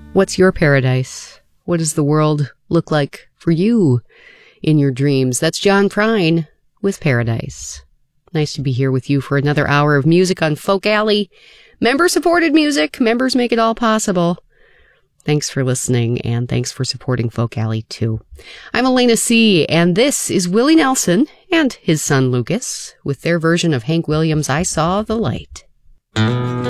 What's your paradise? What does the world look like for you in your dreams? That's John Prine with Paradise. Nice to be here with you for another hour of music on Folk Alley. Member-supported music. Members make it all possible. Thanks for listening, and thanks for supporting Folk Alley, too. I'm Elena C., and this is Willie Nelson and his son Lucas with their version of Hank Williams' I Saw the Light.